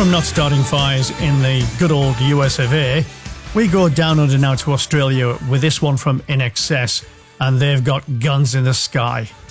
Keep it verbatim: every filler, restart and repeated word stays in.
from not starting fires in the good old U S of A, we go down under now to Australia with this one from I N X S, and they've got Guns in the Sky.